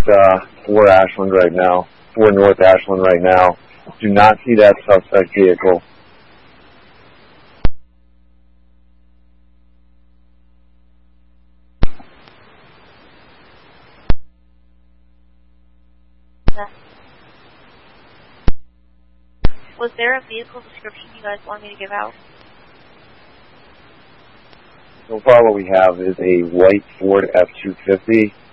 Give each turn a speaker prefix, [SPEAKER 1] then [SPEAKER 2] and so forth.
[SPEAKER 1] 4 Ashland right now, 4 North Ashland right now. Do not see that suspect vehicle.
[SPEAKER 2] Was there a vehicle description you guys want me to give out?
[SPEAKER 1] So far what we have is a white Ford F-250